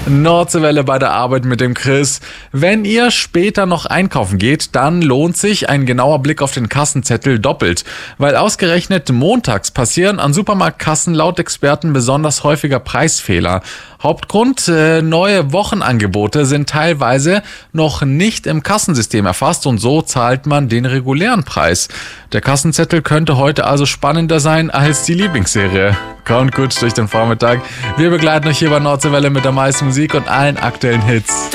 Nordseewelle bei der Arbeit mit dem Chris. Wenn ihr später noch einkaufen geht, dann lohnt sich ein genauer Blick auf den Kassenzettel doppelt. Weil ausgerechnet montags passieren an Supermarktkassen laut Experten besonders häufiger Preisfehler. Hauptgrund, neue Wochenangebote sind teilweise noch nicht im Kassensystem erfasst und so zahlt man den regulären Preis. Der Kassenzettel könnte heute also spannender sein als die Lieblingsserie. Kommt gut durch den Vormittag. Wir begleiten euch hier bei Nordseewelle mit der meisten Musik und allen aktuellen Hits.